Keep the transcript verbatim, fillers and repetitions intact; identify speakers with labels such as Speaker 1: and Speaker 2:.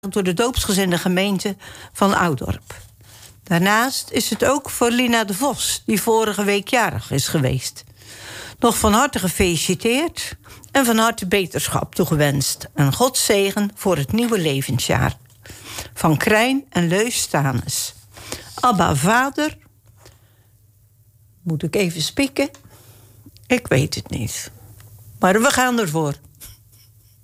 Speaker 1: door de doopsgezinde gemeente van Oudorp. Daarnaast is het ook voor Lina de Vos, die vorige week jarig is geweest. Nog van harte gefeliciteerd en van harte beterschap toegewenst. En Gods zegen voor het nieuwe levensjaar. Van Krijn en Leus Stanes. Abba, vader. Moet ik even spieken? Ik weet het niet. Maar we gaan ervoor.